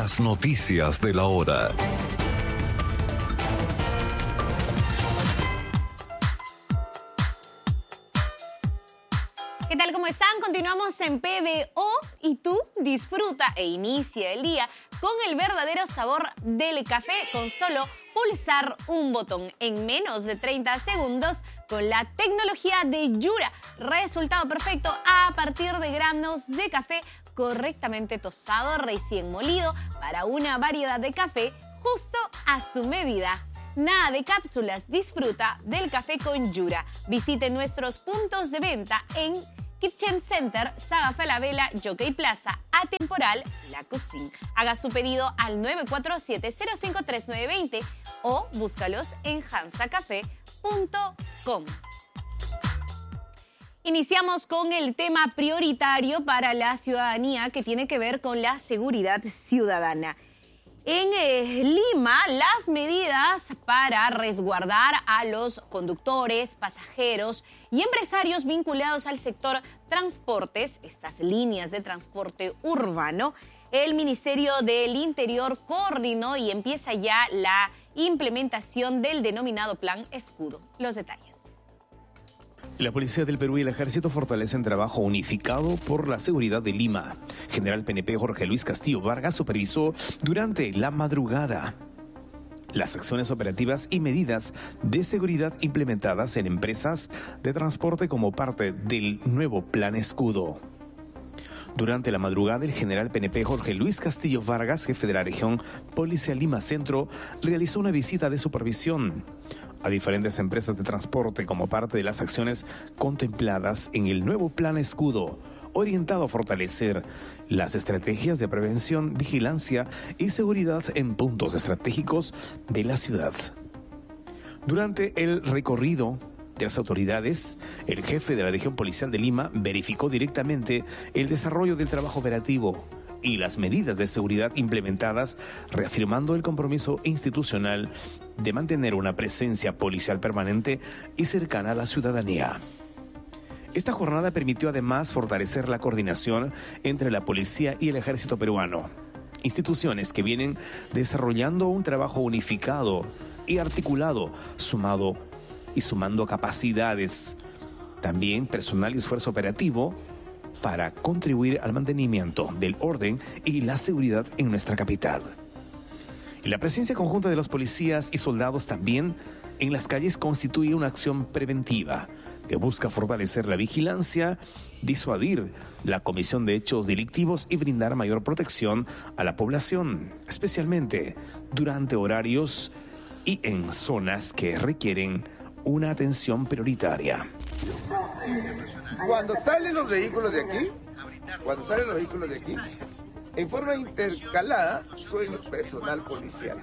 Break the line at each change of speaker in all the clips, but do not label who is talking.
Las noticias de la hora.
¿Qué tal? ¿Cómo están? Continuamos en PBO y tú disfruta e inicia el día con el verdadero sabor del café con solo pulsar un botón en menos de 30 segundos con la tecnología de Yura. Resultado perfecto a partir de granos de café correctamente tostado, recién molido para una variedad de café justo a su medida. Nada de cápsulas, disfruta del café con Yura. Visite nuestros puntos de venta en Kitchen Center, Saga Falabella, Jockey Plaza, Atemporal, La Cocina. Haga su pedido al 947-053920 o búscalos en hansacafé.com. Iniciamos con el tema prioritario para la ciudadanía que tiene que ver con la seguridad ciudadana. En Lima, las medidas para resguardar a los conductores, pasajeros y empresarios vinculados al sector transportes, estas líneas de transporte urbano, el Ministerio del Interior coordinó y empieza ya la implementación del denominado Plan Escudo. Los detalles.
La Policía del Perú y el Ejército fortalecen trabajo unificado por la seguridad de Lima. General PNP Jorge Luis Castillo Vargas supervisó durante la madrugada las acciones operativas y medidas de seguridad implementadas en empresas de transporte como parte del nuevo Plan Escudo. Durante la madrugada, el general PNP Jorge Luis Castillo Vargas, jefe de la región Policial Lima Centro, realizó una visita de supervisión a diferentes empresas de transporte como parte de las acciones contempladas en el nuevo Plan Escudo, orientado a fortalecer las estrategias de prevención, vigilancia y seguridad en puntos estratégicos de la ciudad. Durante el recorrido de las autoridades, el jefe de la región policial de Lima verificó directamente el desarrollo del trabajo operativo y las medidas de seguridad implementadas, reafirmando el compromiso institucional de mantener una presencia policial permanente y cercana a la ciudadanía. Esta jornada permitió además fortalecer la coordinación entre la policía y el ejército peruano, instituciones que vienen desarrollando un trabajo unificado y articulado, sumando capacidades, también personal y esfuerzo operativo, para contribuir al mantenimiento del orden y la seguridad en nuestra capital. Y la presencia conjunta de los policías y soldados también en las calles constituye una acción preventiva que busca fortalecer la vigilancia, disuadir la comisión de hechos delictivos y brindar mayor protección a la población, especialmente durante horarios y en zonas que requieren una atención prioritaria.
Cuando salen los vehículos de aquí, en forma intercalada, soy personal policial.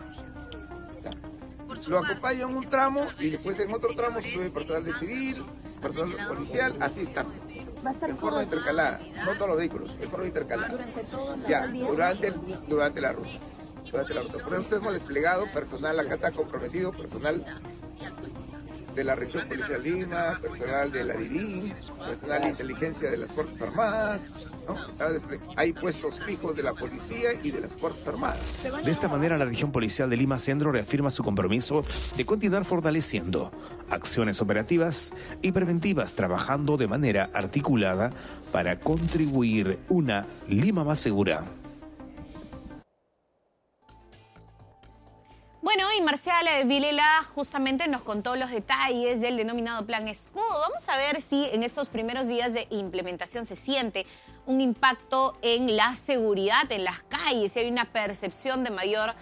Lo acompaño en un tramo y después en otro tramo soy personal de civil, personal policial, así está. En forma intercalada, no todos los vehículos, en forma intercalada. Durante la ruta. Por eso hemos desplegado personal, acá está comprometido, personal de la región policial Lima, personal de la DIRIN, personal de inteligencia de las Fuerzas Armadas, ¿no? Hay puestos fijos de la policía y de las Fuerzas Armadas.
De esta manera, la región policial de Lima Centro reafirma su compromiso de continuar fortaleciendo acciones operativas y preventivas, trabajando de manera articulada para contribuir una Lima más segura.
Bueno, y Marcial Vilela justamente nos contó los detalles del denominado Plan Escudo. Vamos a ver si en estos primeros días de implementación se siente un impacto en la seguridad en las calles, si hay una percepción de mayor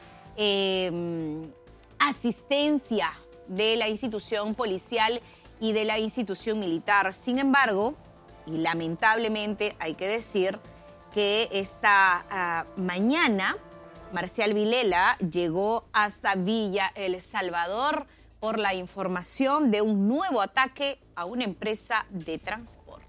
asistencia de la institución policial y de la institución militar. Sin embargo, y lamentablemente hay que decir que esta mañana Marcial Vilela llegó hasta Villa El Salvador por la información de un nuevo ataque a una empresa de transporte.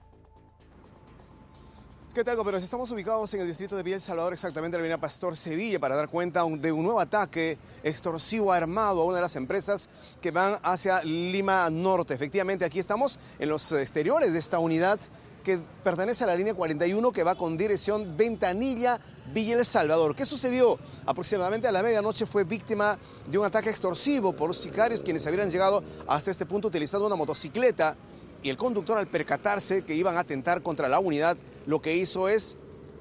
¿Qué tal, compañeros? Estamos ubicados en el distrito de Villa El Salvador, exactamente en la avenida Pastor Sevilla, para dar cuenta de un nuevo ataque extorsivo armado a una de las empresas que van hacia Lima Norte. Efectivamente, aquí estamos en los exteriores de esta unidad que pertenece a la línea 41 que va con dirección Ventanilla, Villa El Salvador. ¿Qué sucedió? Aproximadamente a la medianoche fue víctima de un ataque extorsivo por sicarios quienes habrían llegado hasta este punto utilizando una motocicleta, y el conductor, al percatarse que iban a atentar contra la unidad, lo que hizo es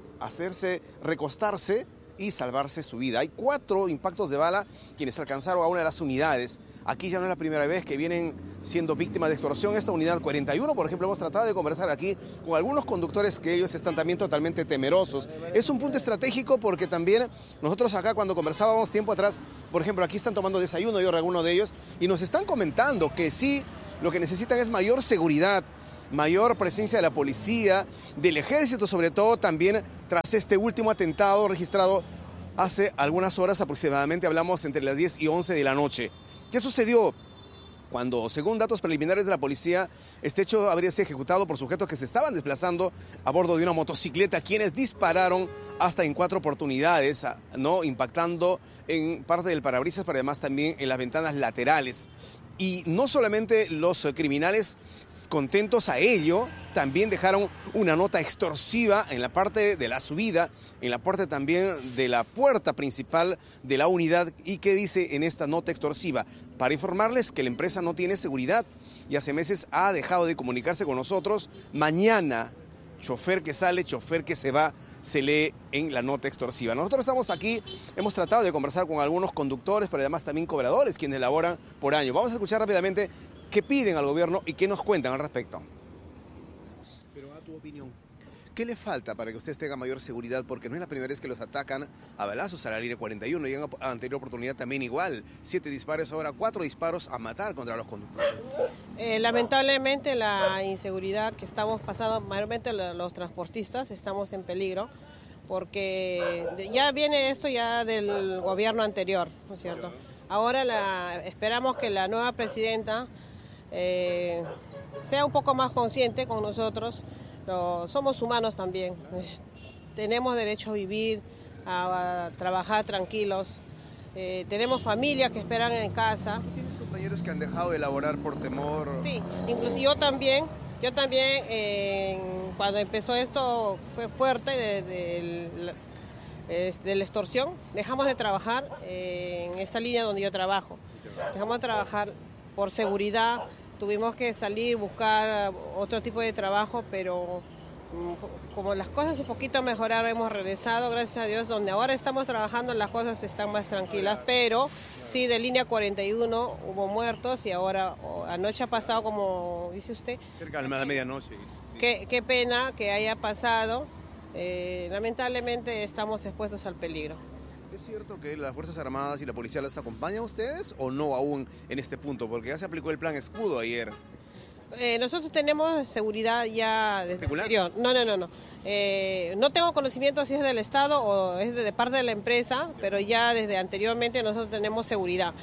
recostarse y salvarse su vida. Hay 4 impactos de bala quienes alcanzaron a una de las unidades. Aquí ya no es la primera vez que vienen siendo víctimas de extorsión. Esta unidad 41, por ejemplo, hemos tratado de conversar aquí con algunos conductores que ellos están también totalmente temerosos. Es un punto estratégico porque también nosotros acá cuando conversábamos tiempo atrás, por ejemplo, aquí están tomando desayuno, yo alguno de ellos, y nos están comentando que sí, lo que necesitan es mayor seguridad, mayor presencia de la policía, del ejército sobre todo, también tras este último atentado registrado hace algunas horas aproximadamente, hablamos entre las 10 y 11 de la noche. ¿Qué sucedió? Cuando, según datos preliminares de la policía, este hecho habría sido ejecutado por sujetos que se estaban desplazando a bordo de una motocicleta, quienes dispararon hasta en 4 oportunidades, ¿no?, impactando en parte del parabrisas, pero además también en las ventanas laterales. Y no solamente los criminales contentos a ello, también dejaron una nota extorsiva en la parte de la subida, en la parte también de la puerta principal de la unidad. ¿Y qué dice en esta nota extorsiva? Para informarles que la empresa no tiene seguridad y hace meses ha dejado de comunicarse con nosotros. Mañana, chofer que sale, chofer que se va, se lee en la nota extorsiva. Nosotros estamos aquí, hemos tratado de conversar con algunos conductores, pero además también cobradores, quienes laboran por año. Vamos a escuchar rápidamente qué piden al gobierno y qué nos cuentan al respecto. Pero a tu opinión, ¿qué le falta para que ustedes tengan mayor seguridad? Porque no es la primera vez que los atacan a balazos a la línea 41, y en la anterior oportunidad también igual. 7 disparos, ahora 4 disparos a matar contra los conductores.
Lamentablemente la inseguridad que estamos pasando, mayormente los transportistas, estamos en peligro, porque ya viene esto ya del gobierno anterior, ¿no es cierto? Ahora esperamos que la nueva presidenta sea un poco más consciente con nosotros. Somos humanos también, tenemos derecho a vivir, a trabajar tranquilos. Tenemos familias que esperan en casa.
¿Tienes compañeros que han dejado de laborar por temor?
Sí, incluso yo también cuando empezó esto fue fuerte de la extorsión, dejamos de trabajar en esta línea donde yo trabajo. Dejamos de trabajar por seguridad, tuvimos que salir, buscar otro tipo de trabajo, pero como las cosas un poquito mejoraron, hemos regresado, gracias a Dios, donde ahora estamos trabajando las cosas están más tranquilas, pero sí, de línea 41 hubo muertos y ahora, anoche ha pasado, como dice usted.
Cerca de la medianoche. Sí.
Qué pena que haya pasado, lamentablemente estamos expuestos al peligro.
¿Es cierto que las Fuerzas Armadas y la policía las acompañan a ustedes o no aún en este punto? Porque ya se aplicó el plan Escudo ayer.
Nosotros tenemos seguridad ya desde el exterior. No. No tengo conocimiento si es del Estado o es de parte de la empresa, pero ya desde anteriormente nosotros tenemos seguridad.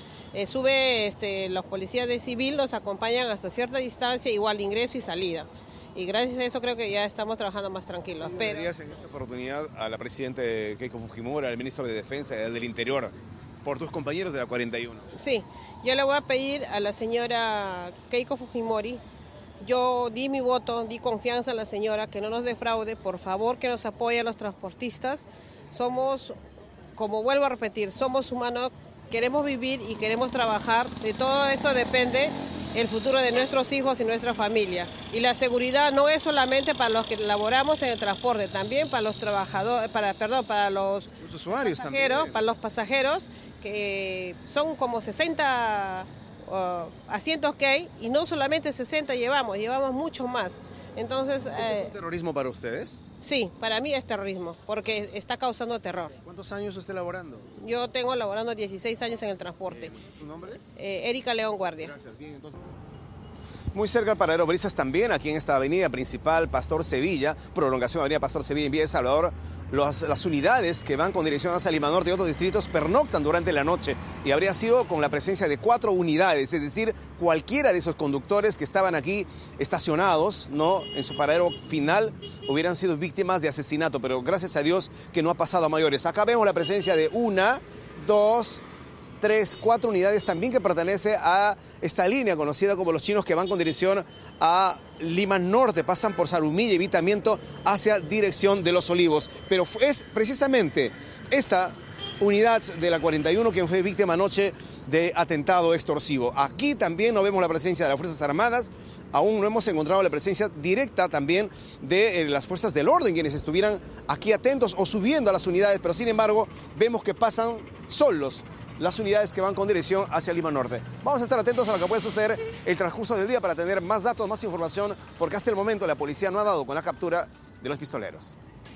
Los policías de civil nos acompañan hasta cierta distancia, igual ingreso y salida. Y gracias a eso creo que ya estamos trabajando más tranquilos.
¿Qué dirías en esta oportunidad a la presidenta Keiko Fujimori, al ministro de Defensa y del Interior, por tus compañeros de la 41?
Sí, yo le voy a pedir a la señora Keiko Fujimori. Yo di mi voto, di confianza a la señora, que no nos defraude, por favor que nos apoye a los transportistas. Somos, como vuelvo a repetir, somos humanos, queremos vivir y queremos trabajar. De todo esto depende el futuro de nuestros hijos y nuestra familia. Y la seguridad no es solamente para los que laboramos en el transporte, también para los trabajadores, para los
usuarios
pasajeros,
también.
Para los pasajeros, que son como 60 asientos que hay, y no solamente 60 llevamos muchos más. Entonces,
¿Es terrorismo para ustedes?
Sí, para mí es terrorismo, porque está causando terror.
¿Cuántos años usted laborando?
Yo tengo laborando 16 años en el transporte.
¿Su nombre?
Erika León Guardia.
Gracias, bien, entonces. Muy cerca al paradero Brisas también, aquí en esta avenida principal, Pastor Sevilla, prolongación de avenida Pastor Sevilla en Villa El Salvador, las unidades que van con dirección hacia Lima Norte y otros distritos pernoctan durante la noche, y habría sido con la presencia de 4 unidades, es decir, cualquiera de esos conductores que estaban aquí estacionados, ¿no?, en su paradero final, hubieran sido víctimas de asesinato, pero gracias a Dios que no ha pasado a mayores. Acá vemos la presencia de 1, 2, cuatro unidades también que pertenece a esta línea conocida como los chinos que van con dirección a Lima Norte, pasan por Sarumilla y Vitamiento hacia dirección de Los Olivos. Pero es precisamente esta unidad de la 41 quien fue víctima anoche de atentado extorsivo. Aquí también no vemos la presencia de las Fuerzas Armadas, aún no hemos encontrado la presencia directa también de las fuerzas del orden, quienes estuvieran aquí atentos o subiendo a las unidades, pero sin embargo vemos que pasan solos las unidades que van con dirección hacia Lima Norte. Vamos a estar atentos a lo que puede suceder el transcurso del día para tener más datos, más información, porque hasta el momento la policía no ha dado con la captura de los pistoleros.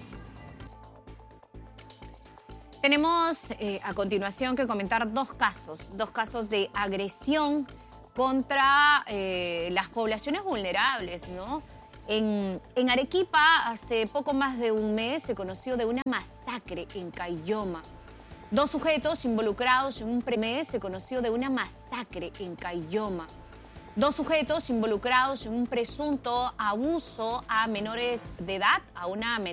Tenemos a continuación que comentar dos casos de agresión contra las poblaciones vulnerables, ¿no? En Arequipa, hace poco más de un mes, se conoció de una masacre en Caylloma. Dos sujetos involucrados en un primer se conoció de una masacre en Caylloma. Dos sujetos involucrados en un presunto abuso a menores de edad, a una menor